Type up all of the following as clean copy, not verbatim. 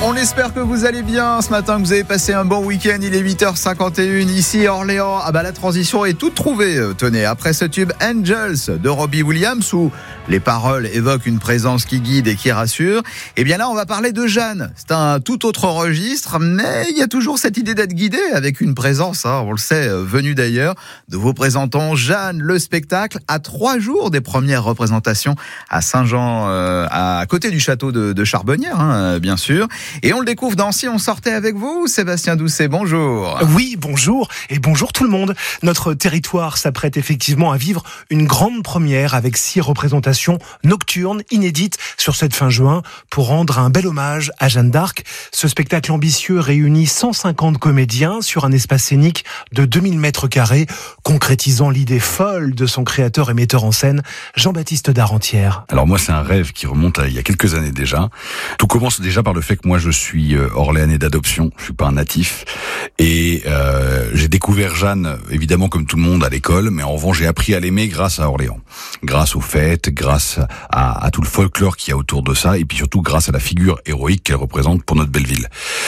On espère que vous allez bien ce matin, que vous avez passé un bon week-end. Il est 8h51 ici à Orléans. La transition est toute trouvée. Tenez, après ce tube Angels de Robbie Williams où les paroles évoquent une présence qui guide et qui rassure, eh bien là on va parler de Jeanne. C'est un tout autre registre, mais il y a toujours cette idée d'être guidé avec une présence, on le sait, venue d'ailleurs, de vos présentants. Jeanne, le spectacle, à 3 jours des premières représentations à Saint-Jean, à côté du château de Charbonnières, bien sûr. Et on le découvre dans Si on sortait avec vous, Sébastien Doucet, bonjour. Oui, bonjour, et bonjour tout le monde. Notre territoire s'apprête effectivement à vivre une grande première avec 6 représentations nocturnes inédites sur cette fin juin pour rendre un bel hommage à Jeanne d'Arc. Ce spectacle ambitieux réunit 150 comédiens sur un espace scénique de 2000 mètres carrés, concrétisant l'idée folle de son créateur et metteur en scène, Jean-Baptiste Darentière. Alors moi, c'est un rêve qui remonte à il y a quelques années déjà. Tout commence déjà par le fait que moi, je suis orléanais d'adoption, je suis pas un natif, et j'ai découvert Jeanne, évidemment comme tout le monde, à l'école, mais en revanche, j'ai appris à l'aimer grâce à Orléans, grâce aux fêtes, grâce à tout le folklore qu'il y a autour de ça, et puis surtout grâce à la figure héroïque qu'elle représente pour notre belle ville.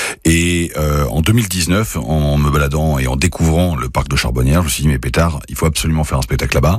Et en 2019, en me baladant et en découvrant le parc de Charbonnières, je me suis dit, mais pétard, il faut absolument faire un spectacle là-bas.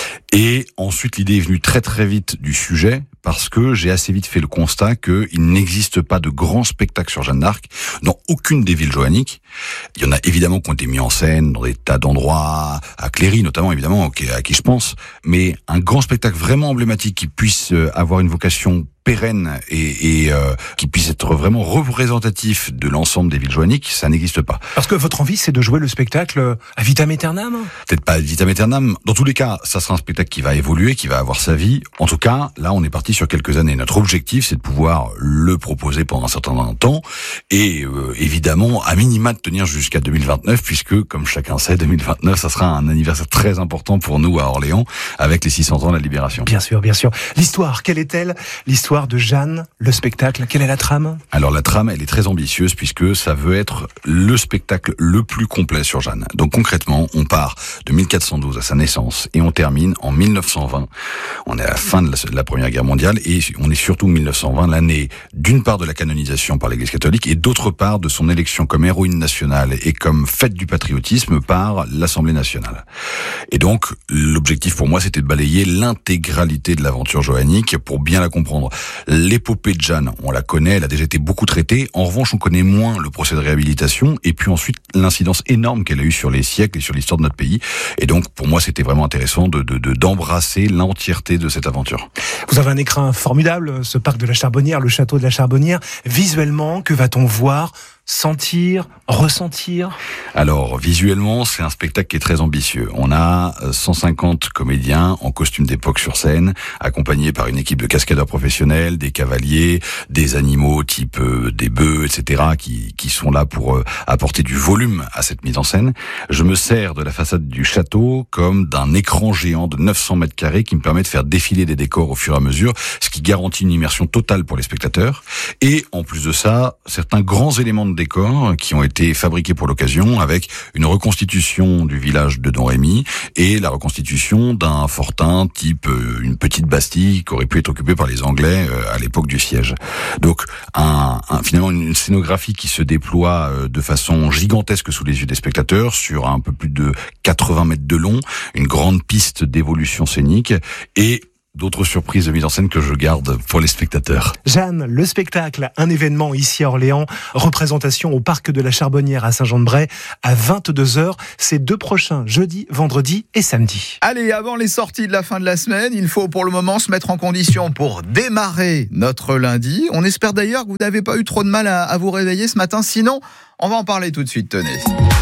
Et ensuite, l'idée est venue très très vite du sujet, parce que j'ai assez vite fait le constat qu'il n'existe pas de grand spectacle sur Jeanne d'Arc dans aucune des villes joanniques. Il y en a évidemment qui ont été mis en scène dans des tas d'endroits, à Cléry notamment évidemment, à qui je pense, mais un grand spectacle vraiment emblématique qui puisse avoir une vocation pérenne et qui puisse être vraiment représentatif de l'ensemble des villes joanniques, ça n'existe pas. Parce que votre envie, c'est de jouer le spectacle à vitam aeternam ? Peut-être pas à vitam aeternam. Dans tous les cas, ça sera un spectacle qui va évoluer, qui va avoir sa vie. En tout cas, là, on est parti sur quelques années. Notre objectif, c'est de pouvoir le proposer pendant un certain temps et évidemment, à minima, de tenir jusqu'à 2029, puisque, comme chacun sait, 2029, ça sera un anniversaire très important pour nous à Orléans, avec les 600 ans de la Libération. Bien sûr, bien sûr. L'histoire, quelle est-elle ? L'histoire de Jeanne, le spectacle, quelle est la trame ? Alors la trame, elle est très ambitieuse puisque ça veut être le spectacle le plus complet sur Jeanne. Donc concrètement, on part de 1412 à sa naissance et on termine en 1920. On est à la fin de la Première Guerre mondiale et on est surtout 1920, l'année d'une part de la canonisation par l'Église catholique et d'autre part de son élection comme héroïne nationale et comme fête du patriotisme par l'Assemblée nationale. Et donc l'objectif pour moi, c'était de balayer l'intégralité de l'aventure joannique pour bien la comprendre. L'épopée de Jeanne, on la connaît, elle a déjà été beaucoup traitée. En revanche, on connaît moins le procès de réhabilitation et puis ensuite l'incidence énorme qu'elle a eue sur les siècles et sur l'histoire de notre pays. Et donc, pour moi, c'était vraiment intéressant d'embrasser l'entièreté de cette aventure. Vous avez un écrin formidable, ce parc de la Charbonnière, le château de la Charbonnière. Visuellement, que va-t-on voir ? Sentir, ressentir? Alors, visuellement, c'est un spectacle qui est très ambitieux. On a 150 comédiens en costume d'époque sur scène, accompagnés par une équipe de cascadeurs professionnels, des cavaliers, des animaux type des bœufs, etc., qui sont là pour apporter du volume à cette mise en scène. Je me sers de la façade du château comme d'un écran géant de 900 mètres carrés qui me permet de faire défiler des décors au fur et à mesure, ce qui garantit une immersion totale pour les spectateurs. Et en plus de ça, certains grands éléments de décors qui ont été fabriqués pour l'occasion avec une reconstitution du village de Domrémy et la reconstitution d'un fortin type une petite bastille qui aurait pu être occupée par les Anglais à l'époque du siège. Donc finalement une scénographie qui se déploie de façon gigantesque sous les yeux des spectateurs sur un peu plus de 80 mètres de long, une grande piste d'évolution scénique et d'autres surprises de mise en scène que je garde pour les spectateurs. Jeanne, le spectacle, un événement ici à Orléans, représentation au parc de la Charbonnière à Saint-Jean-de-Bray à 22h, ces 2 prochains jeudi, vendredi et samedi. Allez, avant les sorties de la fin de la semaine, il faut pour le moment se mettre en condition pour démarrer notre lundi. On espère d'ailleurs que vous n'avez pas eu trop de mal à vous réveiller ce matin, sinon on va en parler tout de suite, tenez.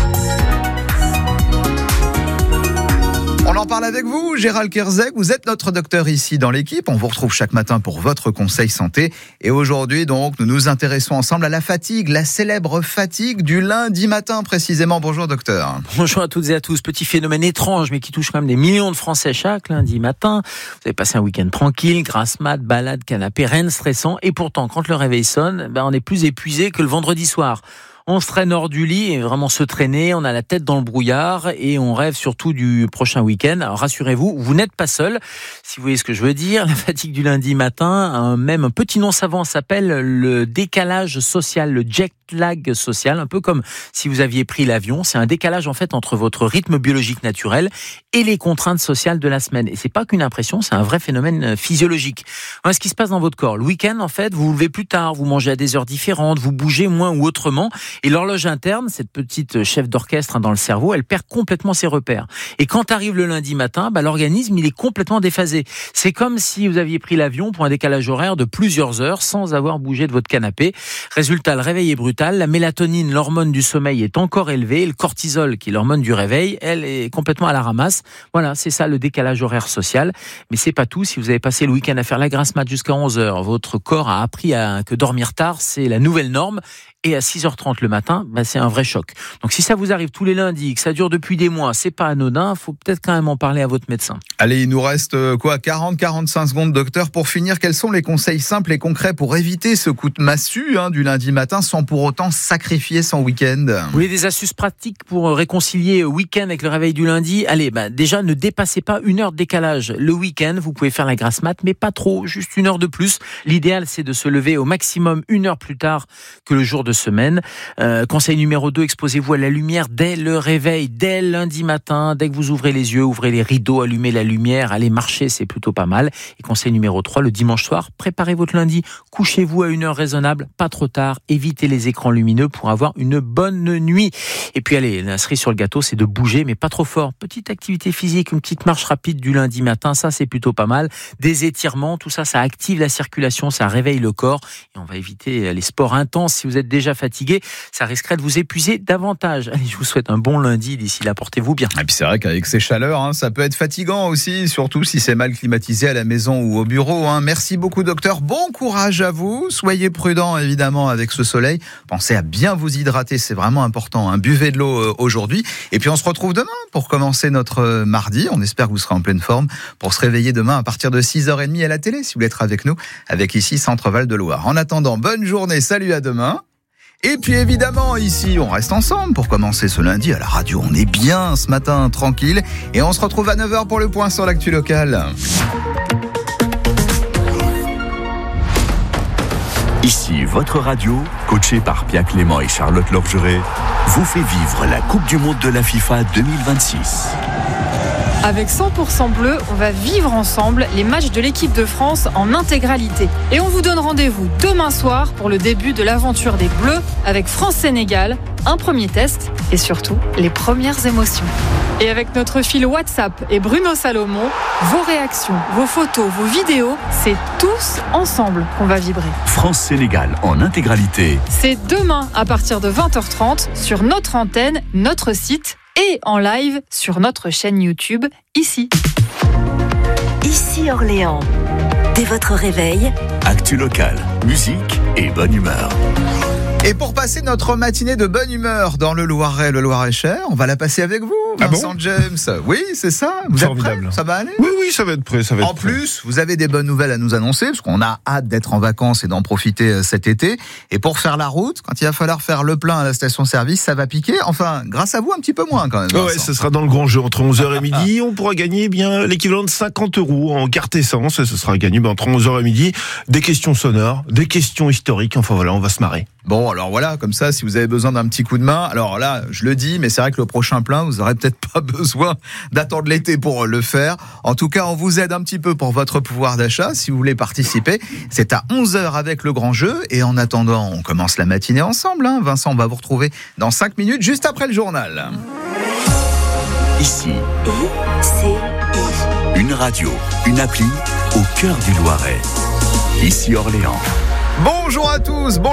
On en parle avec vous, Gérald Kierzek, vous êtes notre docteur ici dans l'équipe. On vous retrouve chaque matin pour votre conseil santé. Et aujourd'hui, donc, nous nous intéressons ensemble à la fatigue, la célèbre fatigue du lundi matin précisément. Bonjour docteur. Bonjour à toutes et à tous. Petit phénomène étrange, mais qui touche quand même des millions de Français chaque lundi matin. Vous avez passé un week-end tranquille, grasse mat, balade, canapé, rien de stressant. Et pourtant, quand le réveil sonne, on est plus épuisé que le vendredi soir. On se traîne hors du lit et vraiment se traîner. On a la tête dans le brouillard et on rêve surtout du prochain week-end. Alors rassurez-vous, vous n'êtes pas seul. Si vous voyez ce que je veux dire, la fatigue du lundi matin, même un petit nom savant s'appelle le décalage social, le jet lag social, un peu comme si vous aviez pris l'avion. C'est un décalage en fait entre votre rythme biologique naturel et les contraintes sociales de la semaine. Et c'est pas qu'une impression, c'est un vrai phénomène physiologique. Voilà ce qui se passe dans votre corps. Le week-end, en fait, vous vous levez plus tard, vous mangez à des heures différentes, vous bougez moins ou autrement. Et l'horloge interne, cette petite chef d'orchestre dans le cerveau, elle perd complètement ses repères. Et quand arrive le lundi matin, l'organisme, il est complètement déphasé. C'est comme si vous aviez pris l'avion pour un décalage horaire de plusieurs heures sans avoir bougé de votre canapé. Résultat, le réveil est brutal. La mélatonine, l'hormone du sommeil, est encore élevée. Et le cortisol, qui est l'hormone du réveil, elle est complètement à la ramasse. Voilà, c'est ça le décalage horaire social. Mais c'est pas tout. Si vous avez passé le week-end à faire la grasse mat jusqu'à 11h, votre corps a appris que dormir tard, c'est la nouvelle norme. Et à 6h30 le matin, c'est un vrai choc. Donc si ça vous arrive tous les lundis, que ça dure depuis des mois, c'est pas anodin, faut peut-être quand même en parler à votre médecin. Allez, il nous reste 40-45 secondes, docteur. Pour finir, quels sont les conseils simples et concrets pour éviter ce coup de massue du lundi matin sans pour autant sacrifier son week-end? Vous voulez des astuces pratiques pour réconcilier week-end avec le réveil du lundi? Allez, déjà ne dépassez pas 1 heure de décalage. Le week-end, vous pouvez faire la grasse mat, mais pas trop, juste 1 heure de plus. L'idéal, c'est de se lever au maximum 1 heure plus tard que le jour de semaine. Conseil numéro 2, exposez-vous à la lumière dès le réveil, dès lundi matin, dès que vous ouvrez les yeux, ouvrez les rideaux, allumez la lumière, allez marcher, c'est plutôt pas mal. Et conseil numéro 3, le dimanche soir, préparez votre lundi, couchez-vous à 1 heure raisonnable, pas trop tard, évitez les écrans lumineux pour avoir une bonne nuit. Et puis allez, la cerise sur le gâteau, c'est de bouger, mais pas trop fort. Petite activité physique, une petite marche rapide du lundi matin, ça c'est plutôt pas mal. Des étirements, tout ça, ça active la circulation, ça réveille le corps. Et on va éviter les sports intenses. Si vous êtes déjà fatigué, ça risquerait de vous épuiser davantage. Allez, je vous souhaite un bon lundi. D'ici là, portez-vous bien. Et puis c'est vrai qu'avec ces chaleurs, ça peut être fatigant aussi, surtout si c'est mal climatisé à la maison ou au bureau. Merci beaucoup, docteur. Bon courage à vous. Soyez prudents, évidemment, avec ce soleil. Pensez à bien vous hydrater, c'est vraiment important. Buvez de l'eau aujourd'hui. Et puis on se retrouve demain pour commencer notre mardi. On espère que vous serez en pleine forme pour se réveiller demain à partir de 6h30 à la télé, si vous voulez être avec nous, avec ici Centre Val de Loire. En attendant, bonne journée, salut, à demain. Et puis évidemment, ici, on reste ensemble pour commencer ce lundi à la radio. On est bien ce matin, tranquille. Et on se retrouve à 9h pour le point sur l'actu locale. Ici, votre radio, coachée par Pierre Clément et Charlotte Lorgeret, vous fait vivre la Coupe du Monde de la FIFA 2026. Avec 100% bleu, on va vivre ensemble les matchs de l'équipe de France en intégralité. Et on vous donne rendez-vous demain soir pour le début de l'aventure des Bleus avec France-Sénégal, un premier test et surtout les premières émotions. Et avec notre fil WhatsApp et Bruno Salomon, vos réactions, vos photos, vos vidéos, c'est tous ensemble qu'on va vibrer. France-Sénégal en intégralité. C'est demain à partir de 20h30 sur notre antenne, notre site et en live sur notre chaîne YouTube, ici. Ici Orléans. Dès votre réveil, Actu locale, musique et bonne humeur. Et pour passer notre matinée de bonne humeur dans le Loiret, le Loir-et-Cher, on va la passer avec vous, Vincent James. Oui, c'est ça. Vous êtes prêts ? Ça va aller ? Oui, ça va être prêt. En plus, vous avez des bonnes nouvelles à nous annoncer, parce qu'on a hâte d'être en vacances et d'en profiter cet été. Et pour faire la route, quand il va falloir faire le plein à la station-service, ça va piquer. Enfin, grâce à vous, un petit peu moins quand même. Ouais, ce sera dans le grand jeu entre 11h et midi. On pourra gagner l'équivalent de 50 € en carte essence. Et ce sera gagné entre 11h et midi. Des questions sonores, des questions historiques. Enfin voilà, on va se marrer. Bon, alors voilà, comme ça, si vous avez besoin d'un petit coup de main, alors là, je le dis, mais c'est vrai que le prochain plein, vous aurez peut-être pas besoin d'attendre l'été pour le faire. En tout cas, on vous aide un petit peu pour votre pouvoir d'achat. Si vous voulez participer, c'est à 11h avec le grand jeu. Et en attendant, on commence la matinée ensemble. Vincent, on va vous retrouver dans 5 minutes, juste après le journal. Ici, une radio, une appli au cœur du Loiret. Ici Orléans. Bonjour à tous.